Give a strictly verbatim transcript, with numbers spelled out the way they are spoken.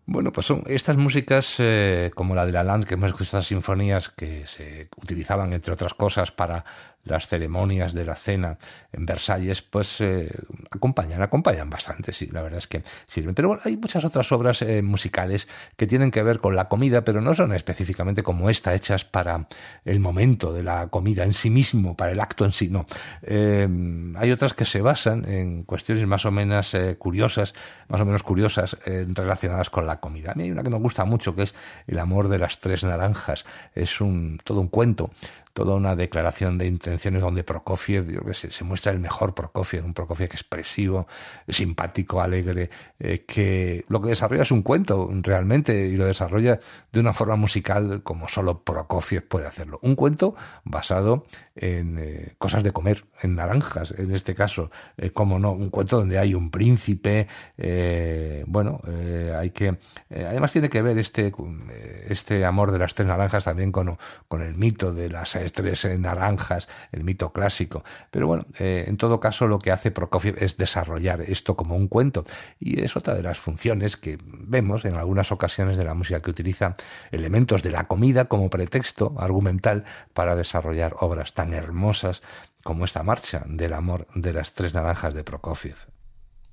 Bueno, pues son estas músicas eh, como la de la Land, que hemos escuchado, estas sinfonías que se utilizaban, entre otras cosas, para las ceremonias de la cena en Versalles, pues eh, acompañan, acompañan bastante, sí, la verdad es que sirven. Pero bueno, hay muchas otras obras eh, musicales que tienen que ver con la comida, pero no son específicamente como esta, hechas para el momento de la comida en sí mismo, para el acto en sí, no. Eh, hay otras que se basan en cuestiones más o menos eh, curiosas, más o menos curiosas, eh, relacionadas con la comida. A mí hay una que me gusta mucho, que es El amor de las tres naranjas. Es un todo un cuento, toda una declaración de intenciones donde Prokofiev, yo que sé, se muestra el mejor Prokofiev, un Prokofiev expresivo, simpático, alegre, eh, que lo que desarrolla es un cuento realmente, y lo desarrolla de una forma musical como solo Prokofiev puede hacerlo. Un cuento basado en eh, cosas de comer, en naranjas, en este caso, eh, como no, un cuento donde hay un príncipe, eh, bueno, eh, hay que, eh, además tiene que ver este, este amor de las tres naranjas también con, con el mito de las tres naranjas, el mito clásico. Pero bueno, eh, en todo caso lo que hace Prokofiev es desarrollar esto como un cuento, y es otra de las funciones que vemos en algunas ocasiones de la música, que utiliza elementos de la comida como pretexto argumental para desarrollar obras tan hermosas como esta marcha del amor de las tres naranjas de Prokofiev.